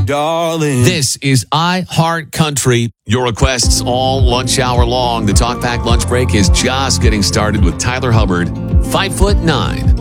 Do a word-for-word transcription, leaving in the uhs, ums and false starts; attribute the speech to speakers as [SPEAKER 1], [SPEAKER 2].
[SPEAKER 1] darling.
[SPEAKER 2] This is I Heart Country. Your requests all lunch hour long. The Talk Pack lunch break is just getting started with Tyler Hubbard, five foot nine.